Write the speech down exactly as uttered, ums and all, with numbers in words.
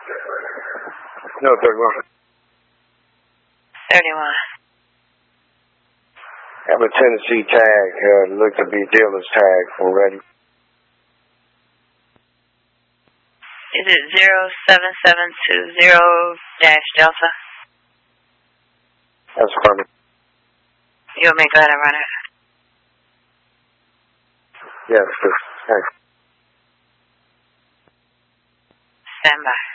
No, thirty-one. thirty-one. Have a Tennessee tag. Uh, look to be dealer's tag. We're ready. Is it zero seven seven two zero dash Delta? That's funny. You want me to go ahead and run it? Yes, sir. Thanks. Stand by.